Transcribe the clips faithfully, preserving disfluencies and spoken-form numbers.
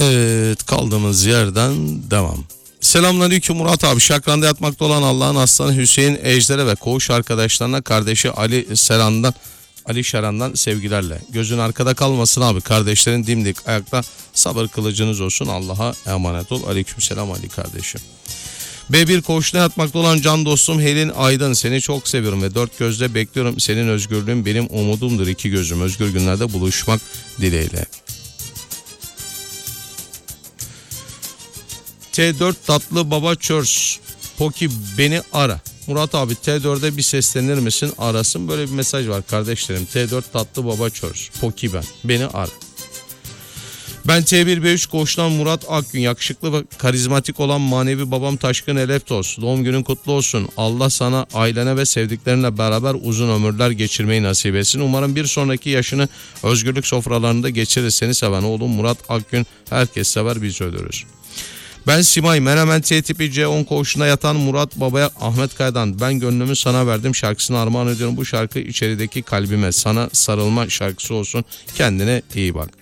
Evet, kaldığımız yerden devam. Selamünaleyküm Murat abi. Şakran'da yatmakta olan Allah'ın aslanı Hüseyin Ejder'e ve koğuş arkadaşlarına kardeşi Ali Seran'dan Ali Şeran'dan sevgilerle. Gözün arkada kalmasın abi. Kardeşlerin dimdik ayakta, sabır kılıcınız olsun. Allah'a emanet ol. Aleykümselam Ali kardeşim. B bir koğuşta yatmakta olan can dostum Helin Aydın, seni çok seviyorum ve dört gözle bekliyorum. Senin özgürlüğün benim umudumdur, iki gözüm. Özgür günlerde buluşmak dileğiyle. T dört tatlı baba çörs. Poki beni ara. Murat abi T dört'e bir seslenir misin? Arasın. Böyle bir mesaj var kardeşlerim. T dört tatlı baba çörs. Poki ben. Beni ara. Ben T bir B üç koğuştan Murat Akgün. Yakışıklı ve karizmatik olan manevi babam Taşkın Eleptos. Doğum günün kutlu olsun. Allah sana, ailene ve sevdiklerinle beraber uzun ömürler geçirmeyi nasip etsin. Umarım bir sonraki yaşını özgürlük sofralarında geçirir. Seni seven oğlum Murat Akgün. Herkes sever, biz ölürüz. Ben Simay, Menemen T tipi C on koğuşunda yatan Murat Baba'ya Ahmet Kaya'dan ben gönlümü sana verdim şarkısını armağan ediyorum. Bu şarkı içerideki kalbime sana sarılma şarkısı olsun. Kendine iyi bak.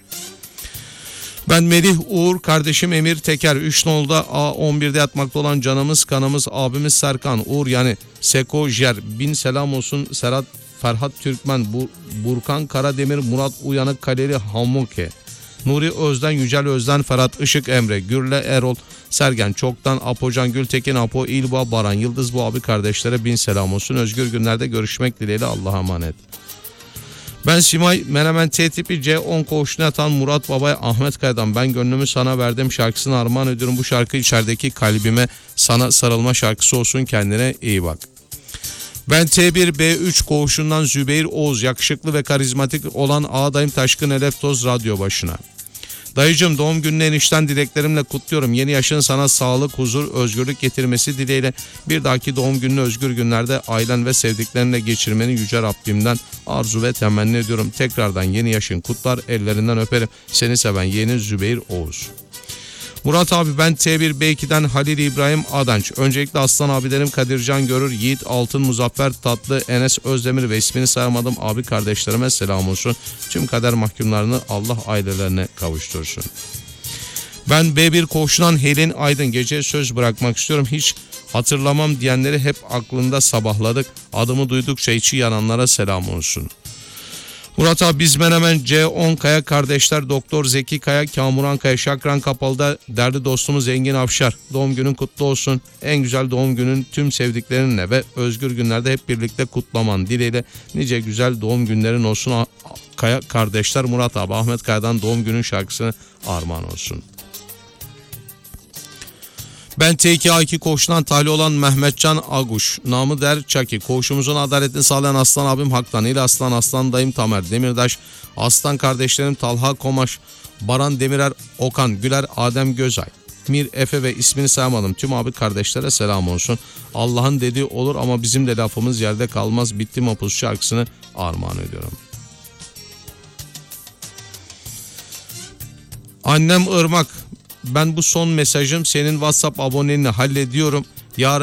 Ben Melih Uğur, kardeşim Emir Teker, üç nolda A on bir'de yatmakta olan canımız kanımız abimiz Serkan Uğur yani Seko Jer, bin selam olsun Serhat Ferhat Türkmen, Bur Burkan Karademir, Murat Uyanık Kaleli Hamuke, Nuri Özden, Yücel Özden, Ferhat Işık Emre, Gürle Erol, Sergen Çoktan, Apocan Gültekin, Apo İlba, Baran Yıldız bu abi kardeşlere bin selam olsun. Özgür günlerde görüşmek dileğiyle, Allah'a emanet. Ben Simay, Menemen T tipi C on koğuşuna yatan Murat Baba'ya Ahmet Kaya'dan ben gönlümü sana verdim şarkısını armağan ediyorum. Bu şarkı içerideki kalbime sana sarılma şarkısı olsun. Kendine iyi bak. Ben T bir B üç koğuşundan Zübeyir Oğuz, yakışıklı ve karizmatik olan ağadayım Taşkın Eleptoz radyo başına. Dayıcım doğum gününü enişten dileklerimle kutluyorum. Yeni yaşın sana sağlık, huzur, özgürlük getirmesi dileğiyle bir dahaki doğum gününü özgür günlerde ailen ve sevdiklerinle geçirmeni yüce Rabbimden arzu ve temenni ediyorum. Tekrardan yeni yaşın kutlar, ellerinden öperim. Seni seven yeğenin Zübeyir Oğuz. Murat abi ben T bir B iki'den Halil İbrahim Adanç. Öncelikle aslan abilerim Kadircan Görür, Yiğit Altın, Muzaffer Tatlı, Enes Özdemir ve ismini sayamadım abi kardeşlerime selam olsun. Tüm kader mahkumlarını Allah ailelerine kavuştursun. Ben B bir koğuşundan Helin Aydın, gece söz bırakmak istiyorum. Hiç hatırlamam diyenleri hep aklında sabahladık. Adımı duydukça içi yananlara selam olsun. Murat abi biz Menemen C on Kaya kardeşler Doktor Zeki Kaya, Kamuran Kaya, Şakran Kapalı'da derdi dostumuz Engin Afşar. Doğum günün kutlu olsun. En güzel doğum günün tüm sevdiklerinle ve özgür günlerde hep birlikte kutlaman dileğiyle nice güzel doğum günlerin olsun. Kaya kardeşler Murat abi Ahmet Kaya'dan doğum günün şarkısını armağan olsun. Ben T iki A iki koğuşundan tahliye olan Mehmetcan Aguş, namı der Çaki, koğuşumuzun adaletini sağlayan aslan abim Haktan, İl Aslan, Aslan dayım Tamer Demirdaş, aslan kardeşlerim Talha Komaş, Baran Demirer, Okan Güler, Adem Gözay, Mir Efe ve ismini sayamadım tüm abi kardeşlere selam olsun. Allah'ın dediği olur ama bizim de lafımız yerde kalmaz. Bitti Mapus şarkısını armağan ediyorum. Annem Irmak, ben bu son mesajım senin WhatsApp aboneliğini hallediyorum. Yarın